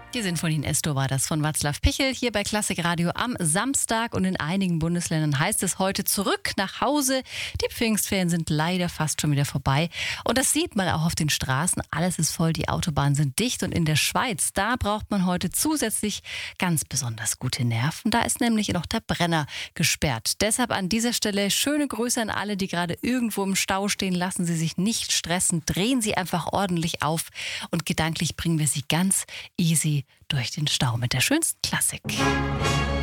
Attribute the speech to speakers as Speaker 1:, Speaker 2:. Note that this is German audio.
Speaker 1: Die Sinfonie in Esto war das von Václav Pichel hier bei Klassik Radio am Samstag, und in einigen Bundesländern heißt es heute zurück nach Hause. Die Pfingstferien sind leider fast schon wieder vorbei, und das sieht man auch auf den Straßen. Alles ist voll, die Autobahnen sind dicht, und in der Schweiz, da braucht man heute zusätzlich ganz besonders gute Nerven. Da ist nämlich noch der Brenner gesperrt. Deshalb an dieser Stelle schöne Grüße an alle, die gerade irgendwo im Stau stehen. Lassen Sie sich nicht stressen, drehen Sie einfach ordentlich auf, und gedanklich bringen wir Sie ganz easy durch den Stau mit der schönsten Klassik.